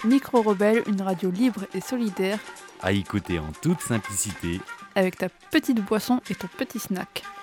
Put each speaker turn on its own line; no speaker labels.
Micro Rebelle, une radio libre et solidaire,
à écouter en toute simplicité,
avec ta petite boisson et ton petit snack.